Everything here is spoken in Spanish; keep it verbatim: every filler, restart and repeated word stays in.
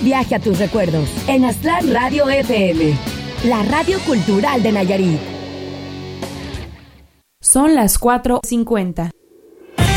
Viaje a tus recuerdos en Aztlán Radio F M, la radio cultural de Nayarit. Son las cuatro cincuenta.